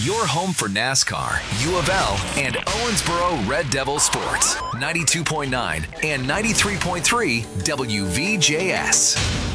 Your home for NASCAR, U of L, and Owensboro Red Devil Sports. 92.9 and 93.3 WVJS.